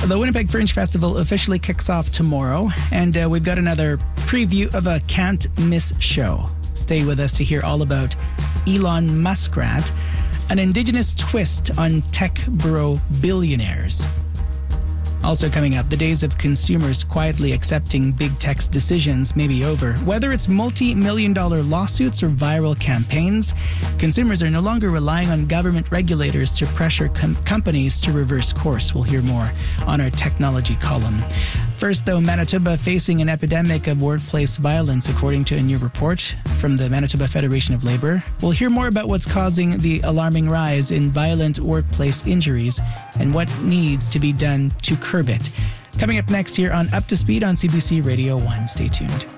The Winnipeg Fringe Festival officially kicks off tomorrow, and we've got another preview of a can't miss show. Stay with us to hear all about Elon Muskrat, an Indigenous twist on tech bro billionaires. Also coming up, the days of consumers quietly accepting big tech's decisions may be over. Whether it's multi-million-dollar lawsuits or viral campaigns, consumers are no longer relying on government regulators to pressure companies to reverse course. We'll hear more on our technology column. First, though, Manitoba facing an epidemic of workplace violence, according to a new report from the Manitoba Federation of Labour. We'll hear more about what's causing the alarming rise in violent workplace injuries and what needs to be done to curb it. Coming up next here on Up to Speed on CBC Radio 1. Stay tuned.